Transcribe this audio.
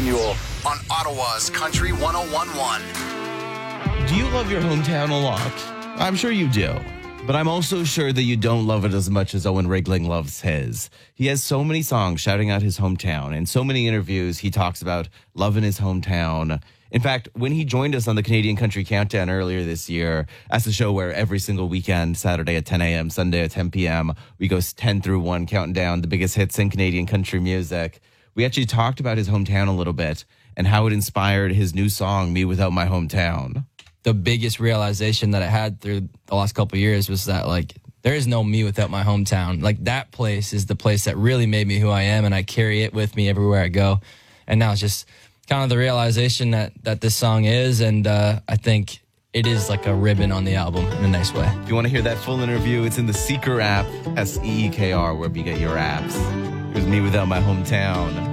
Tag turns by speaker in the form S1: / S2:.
S1: Manuel on Ottawa's Country 101.1.
S2: Do you love your hometown a lot? I'm sure you do. But I'm also sure that you don't love it as much as Owen Rigling loves his. He has so many songs shouting out his hometown. In so many interviews, he talks about loving his hometown. In fact, when he joined us on the Canadian Country Countdown earlier this year, as a show where every single weekend, Saturday at 10 a.m., Sunday at 10 p.m., we go 10 through 1, counting down the biggest hits in Canadian country music. We actually talked about his hometown a little bit and how it inspired his new song, Me Without My Hometown.
S3: The biggest realization that I had through the last couple of years was that, like, there is no me without my hometown. Like, that place is the place that really made me who I am, and I carry it with me everywhere I go. And now it's just kind of the realization that this song is, and I think it is like a ribbon on the album in a nice way.
S2: If you want to hear that full interview, it's in the Seeker app, SEEKR, wherever you get your apps. It was Me Without My Hometown.